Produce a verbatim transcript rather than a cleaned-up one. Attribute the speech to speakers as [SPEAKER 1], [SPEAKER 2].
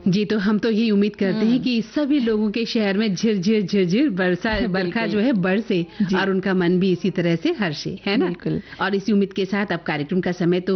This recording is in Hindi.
[SPEAKER 1] जी, तो हम तो यही उम्मीद करते हैं कि सभी लोगों के शहर में झिरझिर झिरझिर बरसा बरखा जो है बरसे और उनका मन भी इसी तरह से हर्षे, है ना?
[SPEAKER 2] बिल्कुल।
[SPEAKER 1] और इसी उम्मीद के साथ अब कार्यक्रम का समय तो